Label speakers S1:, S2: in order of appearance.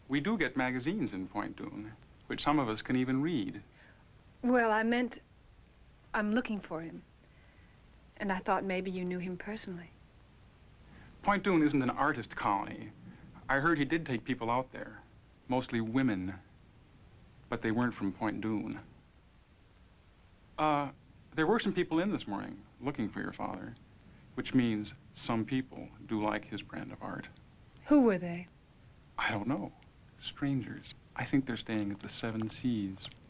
S1: We do get magazines in Point Dume, which some of us can even read.
S2: Well, I meant I'm looking for him. And I thought maybe you knew him personally.
S1: Point Dume isn't an artist colony. I heard he did take people out there, mostly women, but they weren't from Point Dume. There were some people in this morning looking for your father, which means some people do like his brand of art.
S2: Who were they?
S1: I don't know. Strangers. I think they're staying at the Seven Seas.